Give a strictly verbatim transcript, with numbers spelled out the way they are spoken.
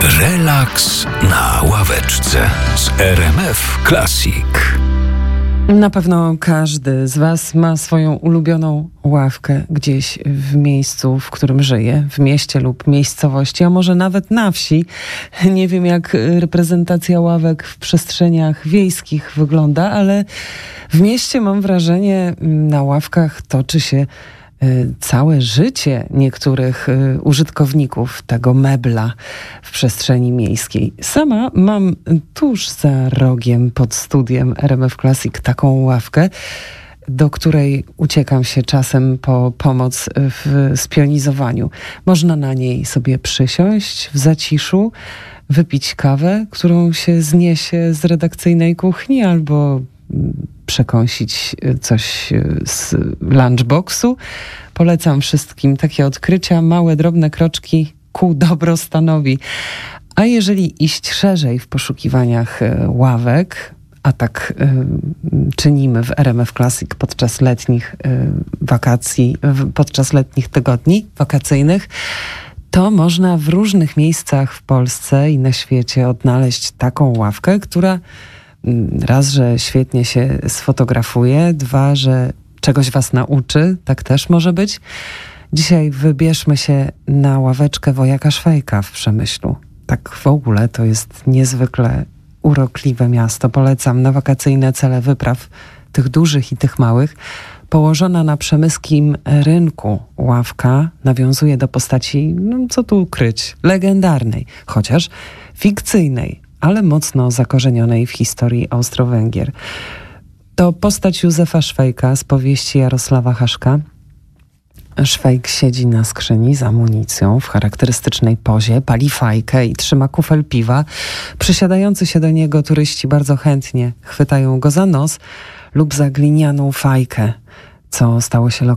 Relaks na ławeczce z R M F Classic. Na pewno każdy z Was ma swoją ulubioną ławkę gdzieś w miejscu, w którym żyje, w mieście lub miejscowości, a może nawet na wsi. Nie wiem, jak reprezentacja ławek w przestrzeniach wiejskich wygląda, ale w mieście mam wrażenie, na ławkach toczy się całe życie niektórych użytkowników tego mebla w przestrzeni miejskiej. Sama mam tuż za rogiem pod studiem R M F Classic taką ławkę, do której uciekam się czasem po pomoc w spionizowaniu. Można na niej sobie przysiąść w zaciszu, wypić kawę, którą się zniesie z redakcyjnej kuchni, albo przekąsić coś z lunchboxu. Polecam wszystkim takie odkrycia, małe, drobne kroczki ku dobrostanowi. A jeżeli iść szerzej w poszukiwaniach ławek, a tak y, czynimy w R M F Classic podczas letnich y, wakacji, y, podczas letnich tygodni wakacyjnych, to można w różnych miejscach w Polsce i na świecie odnaleźć taką ławkę, która raz, że świetnie się sfotografuje, dwa, że czegoś was nauczy, tak też może być. Dzisiaj wybierzmy się na ławeczkę wojaka Szwejka w Przemyślu. Tak w ogóle to jest niezwykle urokliwe miasto. Polecam na wakacyjne cele wypraw, tych dużych i tych małych. Położona na przemyskim rynku ławka nawiązuje do postaci, no co tu ukryć, legendarnej, chociaż fikcyjnej, ale mocno zakorzenionej w historii Austro-Węgier. To postać Józefa Szwejka z powieści Jarosława Haszka. Szwejk siedzi na skrzyni z amunicją w charakterystycznej pozie, pali fajkę i trzyma kufel piwa. Przysiadający się do niego turyści bardzo chętnie chwytają go za nos lub za glinianą fajkę, co stało się